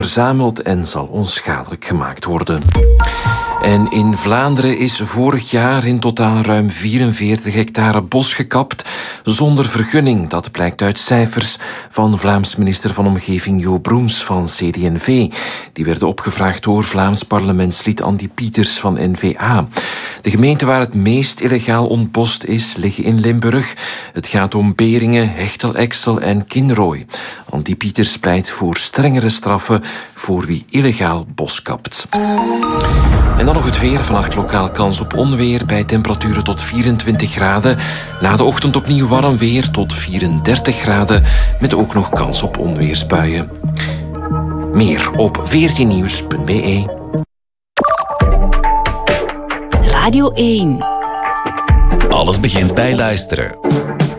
verzameld en zal onschadelijk gemaakt worden. En in Vlaanderen is vorig jaar in totaal ruim 44 hectare bos gekapt zonder vergunning. Dat blijkt uit cijfers van Vlaams minister van Omgeving Jo Broens van CD&V. Die werden opgevraagd door Vlaams parlementslid Andy Pieters van N-VA. De gemeenten waar het meest illegaal ontbost is, liggen in Limburg. Het gaat om Beringen, Hechtel, Exel en Kinrooi. Andy Pieters pleit voor strengere straffen voor wie illegaal bos kapt. En dan nog het weer. Vannacht lokaal kans op onweer bij temperaturen tot 24 graden. Na de ochtend opnieuw warm weer tot 34 graden. Met ook nog kans op onweersbuien. Meer op 14nieuws.be. Radio 1. Alles begint bij luisteren.